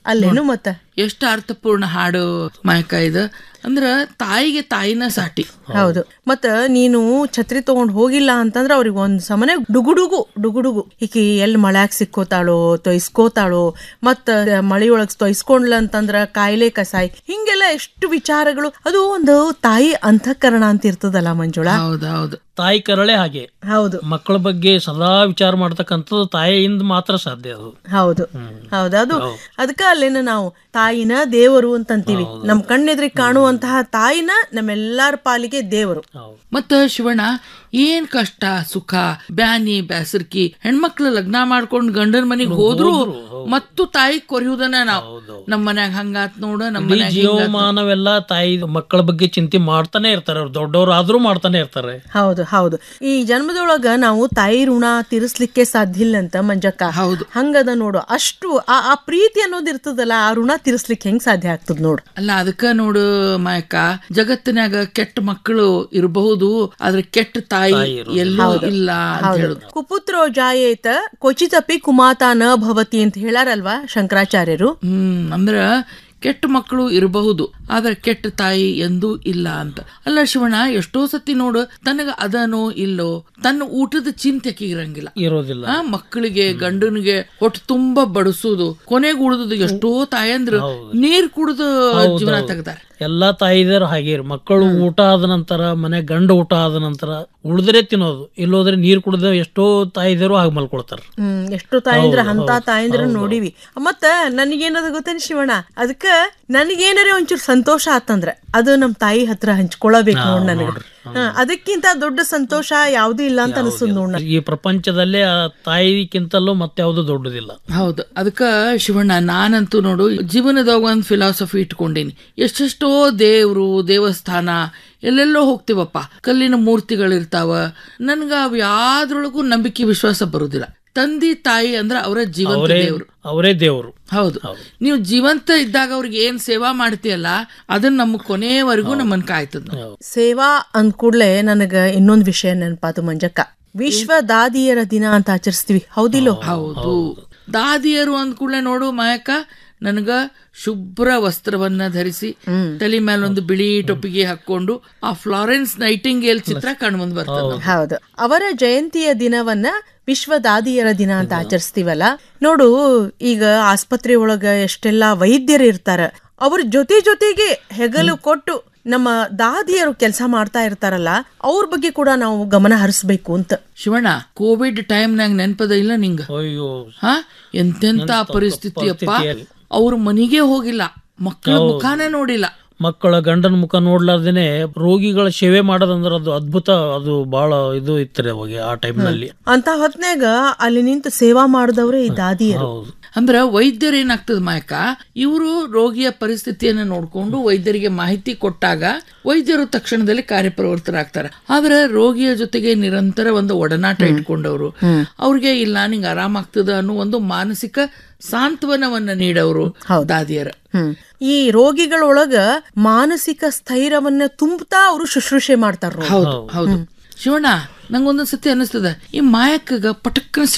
ಅಲ್ಲೇನು ಮತ್ತ ಎಷ್ಟು ಅರ್ಥಪೂರ್ಣ ಹಾಡು ಮಾಯಕ ಇದು. ಅಂದ್ರ ತಾಯಿಗೆ ತಾಯಿನ ಸಾಟಿ. ಹೌದು. ಮತ್ತ ನೀನು ಛತ್ರಿ ತಗೊಂಡ್ ಹೋಗಿಲ್ಲ ಅಂತಂದ್ರ ಅವ್ರಿಗೆ ಒಂದ್ ಸಮನೆ ಡುಗುಡುಗು ಈಕಿ ಎಲ್ಲಿ ಮಳ್ಯಾಗ ಸಿಕ್ಕೋತಾಳೋ ತೊಯ್ಸ್ಕೋತಾಳೋ, ಮತ್ತ ಮಳಿಯೊಳಗ್ ತೊಯ್ಸ್ಕೊಂಡ್ಲ ಅಂತಂದ್ರ ಕಾಯಿಲೆ ಕಸಾಯಿ, ಹಿಂಗೆಲ್ಲ ಎಷ್ಟು ವಿಚಾರಗಳು. ಅದು ಒಂದು ತಾಯಿ ಅಂತಃಕರಣ ಅಂತ ಇರ್ತದಲ್ಲ ಮಂಜುಳಾ. ಹೌದೌದು, ತಾಯಿ ಕರಳೆ ಹಾಗೆ. ಹೌದು, ಮಕ್ಕಳ ಬಗ್ಗೆ ಸದಾ ವಿಚಾರ ಮಾಡ್ತಕ್ಕಂಥದ್ದು ತಾಯಿಯಿಂದ ಮಾತ್ರ ಸಾಧ್ಯ ಅದು. ಹೌದು ಹೌದು. ಅದು ಅದಕ್ಕ ಅಲ್ಲೇನ ನಾವು ತಾಯಿನ ದೇವರು ಅಂತಂತೀವಿ. ನಮ್ ಕಣ್ಣೆದ್ರಿಗೆ ಕಾಣುವಂತಹ ತಾಯಿನ ನಮ್ಮೆಲ್ಲಾರ ಪಾಲಿಗೆ ದೇವರು. ಮತ್ತ ಶಿವಣ್ಣ, ಏನ್ ಕಷ್ಟ ಸುಖ ಬ್ಯಾನಿ ಬ್ಯಾಸರ್ಕಿ ಹೆಣ್ಮಕ್ಳು ಲಗ್ನ ಮಾಡ್ಕೊಂಡ್ ಗಂಡನ ಮನಿಗ್ ಹೋದ್ರು ಮತ್ತು ತಾಯಿ ಕೊರಿಯುವುದನ್ನ ನಾವು ನಮ್ ಮನ್ಯಾಗ ಹಂಗಾತ್ ನೋಡ, ನಮ್ಮ ಮನ್ಯಾಗ ಜೀವಮಾನವೆಲ್ಲ ತಾಯಿ ಮಕ್ಕಳ ಬಗ್ಗೆ ಚಿಂತೆ ಮಾಡ್ತಾನೆ ಇರ್ತಾರೆ. ಅವ್ರು ದೊಡ್ಡವ್ರು ಆದ್ರೂ ಮಾಡ್ತಾನೆ ಇರ್ತಾರೆ. ಹೌದು ಹೌದು. ಈ ಜನ್ಮದೊಳಗ ನಾವು ತಾಯಿ ಋಣ ತೀರಿಸ್ಲಿಕ್ಕೆ ಸಾಧ್ಯ ಇಲ್ಲ ಅಂತ ಮಂಜಕ್ಕ. ಹೌದು, ಹಂಗದ ನೋಡು. ಅಷ್ಟು ಆ ಪ್ರೀತಿ ಅನ್ನೋದು ಇರ್ತದಲ್ಲ, ಆ ಋಣ ತೀರಿಸ್ಲಿಕ್ಕೆ ಹೆಂಗ್ ಸಾಧ್ಯ ಆಗ್ತದ ನೋಡು. ಅಲ್ಲ ಅದಕ್ಕ ನೋಡು ಮಾಯಕ, ಜಗತ್ತಿನಾಗ ಕೆಟ್ಟ ಮಕ್ಕಳು ಇರಬಹುದು, ಆದ್ರೆ ಕೆಟ್ಟ ತಾಯಿ ಎಲ್ಲೂ ಇಲ್ಲ ಅಂತ ಹೇಳುದು. ಕುಪುತ್ರೋ ಜಾಯೇತ ಕ್ವಚಿತಪಿ ಕುಮಾತಾ ನ ಭವತಿ ಅಂತ ಹೇಳಾರಲ್ವಾ ಶಂಕರಾಚಾರ್ಯರು. ಅಂದ್ರ ಕೆಟ್ಟ ಮಕ್ಕಳು ಇರಬಹುದು, ಆದ್ರೆ ಕೆಟ್ಟ ತಾಯಿ ಎಂದೂ ಇಲ್ಲ ಅಂತ. ಅಲ್ಲ ಶಿವಣ್ಣ, ಎಷ್ಟೋ ಸತಿ ನೋಡು, ತನಗ ಅದನೋ ಇಲ್ಲೋ ತನ್ನ ಊಟದ ಚಿಂತೆಗೆ ಇರೋದಿಲ್ಲ. ಮಕ್ಕಳಿಗೆ ಗಂಡನಿಗೆ ಹೊಟ್ಟು ತುಂಬಾ ಬಡಿಸೋದು, ಕೊನೆಗೆ ಉಳಿದು ಎಷ್ಟೋ ತಾಯಂದ್ರು ನೀರ್ ಕುಡಿದು ಜೀವನ ತೆಗ್ದಾರೆ. ಎಲ್ಲಾ ತಾಯಿದಾರು ಹಾಗೆ. ಮಕ್ಕಳು ಊಟ ಆದ ನಂತರ, ಮನೆ ಗಂಡ ಊಟ ಆದ ನಂತರ ಉಳಿದ್ರೆ ತಿನ್ನೋದು, ಇಲ್ಲೋದ್ರೆ ನೀರ್ ಕುಡಿದ ಎಷ್ಟೋ ತಾಯಿದಾರು ಹಾಗೆ ಮಲ್ಕೊಳ್ತಾರ. ಎಷ್ಟೋ ತಾಯಂದ್ರ ಅಂತ ತಾಯಂದ್ರ ನೋಡಿವಿ. ಮತ್ತ ನನಗೇನದ ಗೊತ್ತೇನು ಶಿವಣ್ಣ, ಅದಕ್ಕ ನನಗೇನಾರ ಒಂಚೂರು ಸಂತೋಷ ಆತಂದ್ರ ಅದು ನಮ್ ತಾಯಿ ಹತ್ರ ಹಂಚ್ಕೊಳಬೇಕು ನೋಡ್. ನನಗೆ ಅದಕ್ಕಿಂತ ದೊಡ್ಡ ಸಂತೋಷ ಯಾವ್ದು ಇಲ್ಲ ಅಂತ ಅನಿಸ್ತದ ನೋಡ್. ಈ ಪ್ರಪಂಚದಲ್ಲೇ ಆ ತಾಯಿಗಿಂತಲೂ ಮತ್ತೆ ಯಾವ್ದು ದೊಡ್ಡದಿಲ್ಲ. ಹೌದು. ಅದಕ್ಕ ಶಿವಣ್ಣ, ನಾನಂತೂ ನೋಡು ಜೀವನದಾಗ ಒಂದ್ ಫಿಲಾಸಫಿ ಇಟ್ಕೊಂಡೀನಿ. ಎಷ್ಟೆಷ್ಟೋ ದೇವ್ರು ದೇವಸ್ಥಾನ ಎಲ್ಲೆಲ್ಲೋ ಹೋಗ್ತಿವಪ್ಪ, ಕಲ್ಲಿನ ಮೂರ್ತಿಗಳಿರ್ತಾವ, ನನ್ಗ ಅವ್ ಯಾವ್ದ್ರೊಳಗೂ ನಂಬಿಕೆ ವಿಶ್ವಾಸ ಬರುದಿಲ್ಲ. ತಂದೆ ತಾಯಿ ಅಂದ್ರ ಅವರ ಜೀವಂತ ದೇವ್ರು, ಅವರೇ ದೇವ್ರು. ಹೌದು. ನೀವು ಜೀವಂತ ಇದ್ದಾಗ ಅವ್ರಿಗೆ ಏನ್ ಸೇವಾ ಮಾಡ್ತೀಯಲ್ಲ, ಅದನ್ನ ನಮ್ಮ ಕೊನೆಯವರೆಗೂ ನಮ್ಮನ್ ಕಾಯ್ತದ. ಸೇವಾ ಅಂದ್ ಕೂಡ್ಲೆ ನನಗ ಇನ್ನೊಂದ್ ವಿಷಯ ನೆನಪಾತು ಮಂಜಕ್ಕ. ವಿಶ್ವ ದಾದಿಯರ ದಿನ ಅಂತ ಆಚರಿಸ್ತೀವಿ, ಹೌದಿಲ್ಲೋ? ಹೌದು. ದಾದಿಯರು ಅಂದ್ ಕೂಡ್ಲೆ ನೋಡು ಮಾಯಕ್ಕ, ನನಗ ಶುಭ್ರ ವಸ್ತ್ರವನ್ನ ಧರಿಸಿ ತಲೆ ಮೇಲೆ ಒಂದು ಬಿಳಿ ಟೊಪ್ಪಿಗೆ ಹಾಕೊಂಡು ಆ ಫ್ಲಾರೆನ್ಸ್ ನೈಟಿಂಗೇಲ್ ಚಿತ್ರ ಕಂಡು ಬರ್ತದೆ. ಹೌದು. ಅವರ ಜಯಂತಿಯ ದಿನವನ್ನ ವಿಶ್ವ ದಾದಿಯರ ದಿನ ಅಂತ ಆಚರಿಸ್ತೀವಲ್ಲ ನೋಡು. ಈಗ ಆಸ್ಪತ್ರೆ ಒಳಗ ಎಷ್ಟೆಲ್ಲಾ ವೈದ್ಯರು ಇರ್ತಾರ, ಅವ್ರ ಜೊತೆಗೆ ಹೆಗಲು ಕೊಟ್ಟು ನಮ್ಮ ದಾದಿಯರು ಕೆಲಸ ಮಾಡ್ತಾ ಇರ್ತಾರಲ್ಲ, ಅವ್ರ ಬಗ್ಗೆ ಕೂಡ ನಾವು ಗಮನ ಹರಿಸ್ಬೇಕು ಅಂತ. ಶಿವಣ್ಣ, ಕೋವಿಡ್ ಟೈಮ್ನಾಗ ನೆನಪದ ಇಲ್ಲ ನಿಂಗ? ಎಂತೆಂತ ಪರಿಸ್ಥಿತಿ ಅಪ್ಪ. ಅವ್ರ ಮನಿಗೆ ಹೋಗಿಲ್ಲ, ಮಕ್ಕಳ ಮುಖಾನೇ ನೋಡಿಲ್ಲ. ಮಕ್ಕಳ ಗಂಡನ ಮುಖ ನೋಡ್ಲಾರ್ದೇನೆ ರೋಗಿಗಳ ಸೇವೆ ಮಾಡೋದಂದ್ರ ಅದು ಅದ್ಭುತ. ಅದು ಬಹಳ ಇದು ಇತ್ತರೆ ಅವಾಗ ಆ ಟೈಮ್ ನಲ್ಲಿ. ಅಂತ ಹೊತ್ನ್ಯಾಗ ಅಲ್ಲಿ ನಿಂತು ಸೇವಾ ಮಾಡಿದವ್ರೆ ಈ ದಾದಿಯರು. ಅಂದ್ರ ವೈದ್ಯರು ಏನಾಗ್ತದ ಮಾಯಕ, ಇವರು ರೋಗಿಯ ಪರಿಸ್ಥಿತಿಯನ್ನ ನೋಡ್ಕೊಂಡು ವೈದ್ಯರಿಗೆ ಮಾಹಿತಿ ಕೊಟ್ಟಾಗ ವೈದ್ಯರು ತಕ್ಷಣದಲ್ಲಿ ಕಾರ್ಯಪ್ರವೃತ್ತರಾಗ್ತಾರೆ. ಆದ್ರೆ ರೋಗಿಯ ಜೊತೆಗೆ ನಿರಂತರ ಒಂದು ಒಡನಾಟ ಇಟ್ಕೊಂಡವ್ರು, ಅವ್ರಿಗೆ ಇಲ್ಲ ನಿಂಗೆ ಆರಾಮಾಗ್ತದ ಅನ್ನೋ ಒಂದು ಮಾನಸಿಕ ಸಾಂತ್ವನವನ್ನ ನೀಡವರು ದಾದಿಯರ. ಈ ರೋಗಿಗಳೊಳಗ ಮಾನಸಿಕ ಸ್ಥೈರ್ಯವನ್ನ ತುಂಬುತ್ತಾ ಅವರು ಶುಶ್ರೂಷೆ ಮಾಡ್ತಾರ. ಹೌದು ಹೌದು ಶಿವಣ್ಣ, ನಂಗೊಂದೊಂದ್ ಸತಿ ಅನಿಸ್ತದ, ಈ ಮಾಯಕ್ಕಗ ಪಟಕ್ನ